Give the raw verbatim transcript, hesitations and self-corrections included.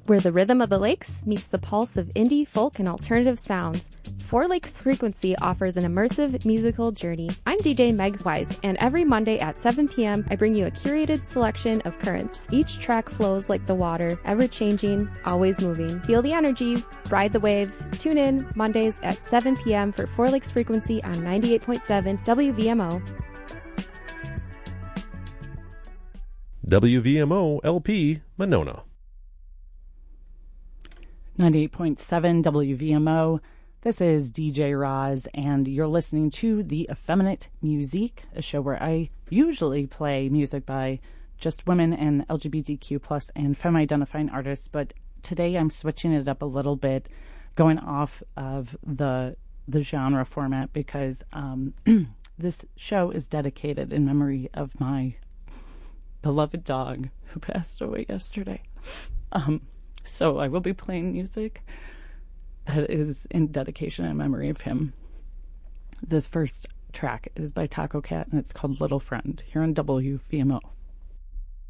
where the rhythm of the lakes meets the pulse of indie, folk, and alternative sounds. Four Lakes Frequency offers an immersive musical journey. I'm D J Meg Wise, and every Monday at seven p.m. I bring you a curated selection of currents. Each track flows like the water, ever-changing, always moving. Feel the energy, ride the waves. Tune in Mondays at seven p.m. for Four Lakes Frequency on ninety-eight point seven W V M O. W V M O L P Monona. ninety-eight point seven W V M O. This is D J Roz, and you're listening to The Effeminate Musique, a show where I usually play music by just women and L G B T Q plus and femme-identifying artists, but today I'm switching it up a little bit, going off of the the genre format because um, this show is dedicated in memory of my beloved dog who passed away yesterday. Um, so I will be playing music that is in dedication and memory of him. This first track is by Taco Cat, and it's called Little Friend, here on W V M O.